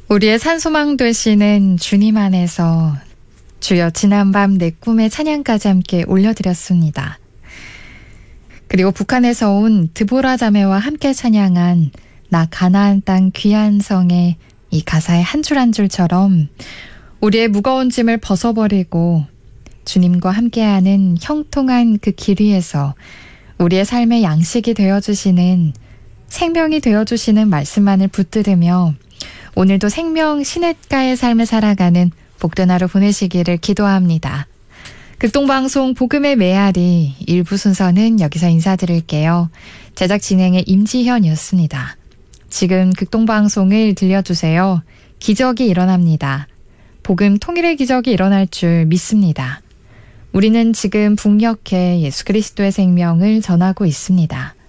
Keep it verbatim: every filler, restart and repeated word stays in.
우리의 산소망 되시는 주님 안에서 주여 지난밤 내 꿈의 찬양까지 함께 올려드렸습니다. 그리고 북한에서 온 드보라 자매와 함께 찬양한 나 가나안 땅 귀한 성의 이 가사의 한 줄 한 줄처럼 우리의 무거운 짐을 벗어버리고 주님과 함께하는 형통한 그 길 위에서 우리의 삶의 양식이 되어주시는, 생명이 되어주시는 말씀만을 붙들으며 오늘도 생명 시냇가의 삶을 살아가는 복된 하루 보내시기를 기도합니다. 극동방송 복음의 메아리 일부 순서는 여기서 인사드릴게요. 제작 진행의 임지현이었습니다. 지금 극동방송을 들려주세요. 기적이 일어납니다. 복음 통일의 기적이 일어날 줄 믿습니다. 우리는 지금 북녘에 예수 그리스도의 생명을 전하고 있습니다.